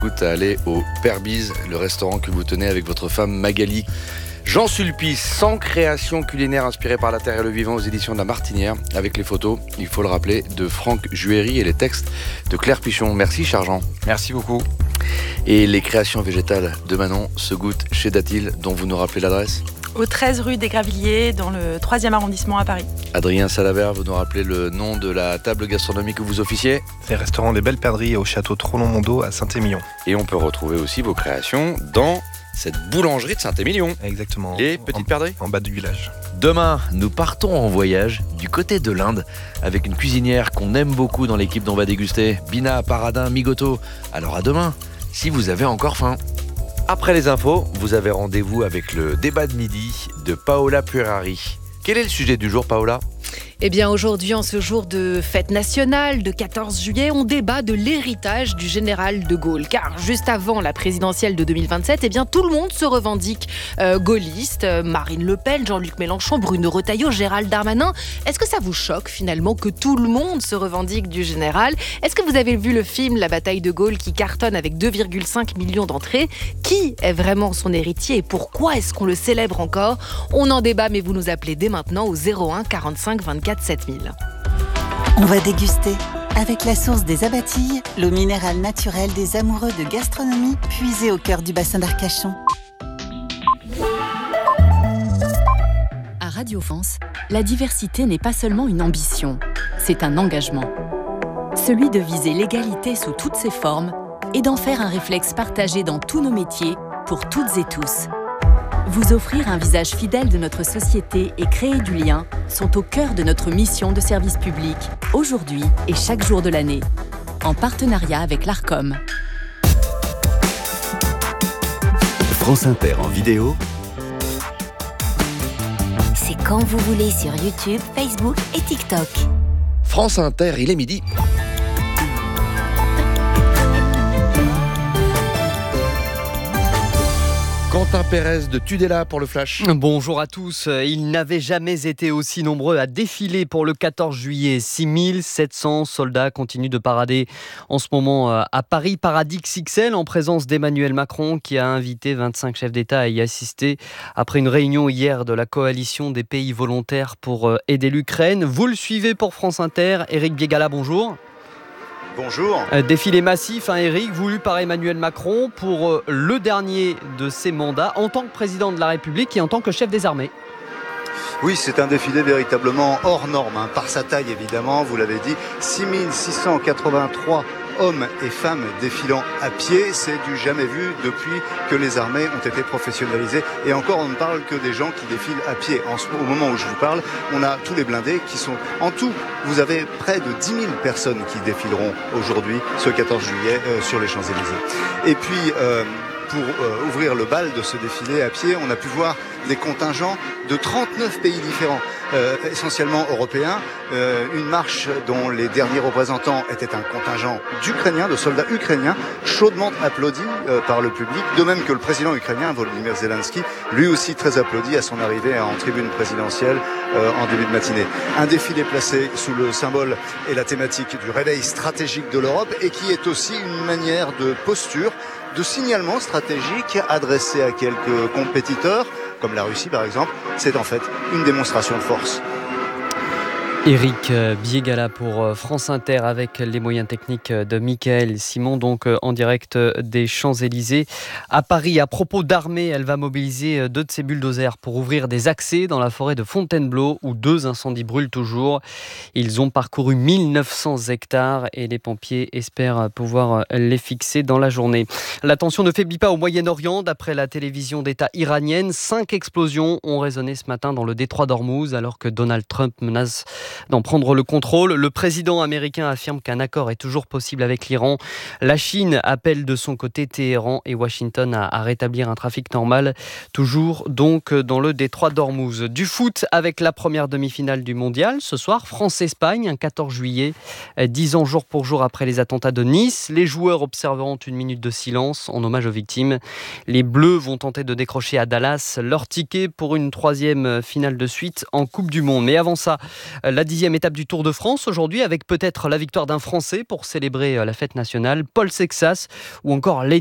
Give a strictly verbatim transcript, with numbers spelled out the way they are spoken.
Écoute, à aller au Père Bise, le restaurant que vous tenez avec votre femme Magali. Jean Sulpice, cent créations culinaires inspirées par la terre et le vivant aux éditions de La Martinière, avec les photos, il faut le rappeler, de Franck Juéry et les textes de Claire Pichon. Merci cher Jean. Merci beaucoup. Et les créations végétales de Manon se goûtent chez Datil, dont vous nous rappelez l'adresse ? Au treize rue des Gravilliers, dans le troisième arrondissement à Paris. Adrien Salavert, vous nous rappelez le nom de la table gastronomique où vous officiez ? C'est le restaurant des Belles Perdrix au château Trollon-Mondo à Saint-Émilion. Et on peut retrouver aussi vos créations dans cette boulangerie de Saint-Émilion. Exactement. Les Petites Perdrix ? En bas du village. Demain, nous partons en voyage du côté de l'Inde avec une cuisinière qu'on aime beaucoup dans l'équipe dont on va déguster, Bina Paradin Migoto. Alors à demain, si vous avez encore faim. Après les infos, vous avez rendez-vous avec le débat de midi de Paola Puerari. Quel est le sujet du jour, Paola ? Eh bien, aujourd'hui, en ce jour de fête nationale, de quatorze juillet, on débat de l'héritage du général de Gaulle. Car juste avant la présidentielle de deux mille vingt-sept, eh bien, tout le monde se revendique euh, gaulliste. Euh, Marine Le Pen, Jean-Luc Mélenchon, Bruno Retailleau, Gérald Darmanin. Est-ce que ça vous choque, finalement, que tout le monde se revendique du général ? Est-ce que vous avez vu le film La bataille de Gaulle qui cartonne avec deux virgule cinq millions d'entrées ? Qui est vraiment son héritier et pourquoi est-ce qu'on le célèbre encore ? On en débat, mais vous nous appelez dès maintenant au zéro un quarante-cinq vingt-quatre sept mille. On va déguster avec la source des Abatilles, l'eau minérale naturelle des amoureux de gastronomie puisée au cœur du bassin d'Arcachon. À Radio France, la diversité n'est pas seulement une ambition, c'est un engagement. Celui de viser l'égalité sous toutes ses formes et d'en faire un réflexe partagé dans tous nos métiers pour toutes et tous. Vous offrir un visage fidèle de notre société et créer du lien sont au cœur de notre mission de service public, aujourd'hui et chaque jour de l'année, en partenariat avec l'Arcom. France Inter en vidéo. C'est quand vous voulez sur YouTube, Facebook et TikTok. France Inter, il est midi. Quentin Pérez de Tudela pour le Flash. Bonjour à tous. Ils n'avaient jamais été aussi nombreux à défiler pour le quatorze juillet. six mille sept cents soldats continuent de parader en ce moment à Paris, Paradis X L, en présence d'Emmanuel Macron qui a invité vingt-cinq chefs d'État à y assister après une réunion hier de la coalition des pays volontaires pour aider l'Ukraine. Vous le suivez pour France Inter. Éric Biégala, bonjour. Bonjour. Défilé massif, hein, Éric, voulu par Emmanuel Macron pour euh, le dernier de ses mandats en tant que président de la République et en tant que chef des armées. Oui, c'est un défilé véritablement hors norme, hein, par sa taille évidemment, vous l'avez dit, six mille six cent quatre-vingt-trois hommes et femmes défilant à pied, c'est du jamais vu depuis que les armées ont été professionnalisées. Et encore, on ne parle que des gens qui défilent à pied. En ce, au moment où je vous parle, on a tous les blindés qui sont... En tout, vous avez près de dix mille personnes qui défileront aujourd'hui, ce quatorze juillet, euh, sur les Champs-Élysées. Et puis... Euh, Pour euh, ouvrir le bal de ce défilé à pied, on a pu voir des contingents de trente-neuf pays différents, euh, essentiellement européens. Euh, une marche dont les derniers représentants étaient un contingent d'Ukrainiens, de soldats ukrainiens, chaudement applaudis euh, par le public, de même que le président ukrainien, Volodymyr Zelensky, lui aussi très applaudi à son arrivée en tribune présidentielle euh, en début de matinée. Un défilé placé sous le symbole et la thématique du réveil stratégique de l'Europe et qui est aussi une manière de posture, de signalement stratégique adressé à quelques compétiteurs, comme la Russie par exemple. C'est en fait une démonstration de force. Éric Biégala pour France Inter avec les moyens techniques de Michael Simon, donc en direct des Champs-Élysées. À Paris, à propos d'armée, elle va mobiliser deux de ses bulldozers pour ouvrir des accès dans la forêt de Fontainebleau où deux incendies brûlent toujours. Ils ont parcouru mille neuf cents hectares et les pompiers espèrent pouvoir les fixer dans la journée. La tension ne faiblit pas au Moyen-Orient. D'après la télévision d'État iranienne, cinq explosions ont résonné ce matin dans le détroit d'Ormuz alors que Donald Trump menace d'en prendre le contrôle. Le président américain affirme qu'un accord est toujours possible avec l'Iran. La Chine appelle de son côté Téhéran et Washington à, à rétablir un trafic normal, toujours donc dans le détroit d'Ormuz. Du foot avec la première demi-finale du mondial. Ce soir, France-Espagne, un quatorze juillet, dix ans jour pour jour après les attentats de Nice. Les joueurs observeront une minute de silence en hommage aux victimes. Les Bleus vont tenter de décrocher à Dallas leur ticket pour une troisième finale de suite en Coupe du Monde. Mais avant ça, la La dixième étape du Tour de France aujourd'hui avec peut-être la victoire d'un Français pour célébrer la fête nationale, Paul Sexas ou encore